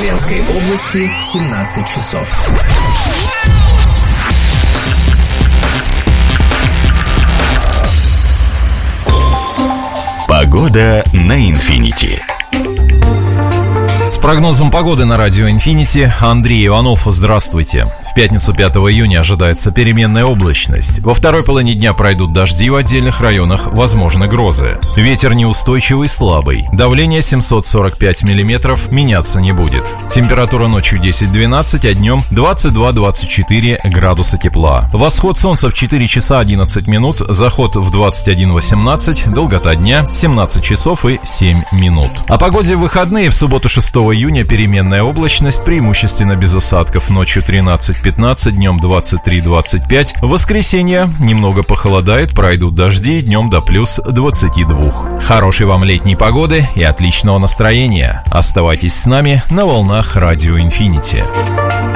Тверской области 17 часов. Погода на Инфинити. С прогнозом погоды на радио Инфинити Андрей Иванов, здравствуйте. В пятницу 5 июня ожидается переменная облачность. Во второй половине дня пройдут дожди, в отдельных районах возможны грозы. Ветер неустойчивый, слабый. Давление 745 миллиметров, меняться не будет. Температура ночью 10-12, а днем 22-24 градуса тепла. Восход солнца в 4 часа 11 минут, заход в 21:18, долгота дня 17 часов и 7 минут. О погоде в выходные: в субботу 6 июня переменная облачность, преимущественно без осадков, ночью 13-15, днем 23-25. В воскресенье немного похолодает, пройдут дожди, днем до плюс 22. Хорошей вам летней погоды и отличного настроения. Оставайтесь с нами на волнах радио Инфинити.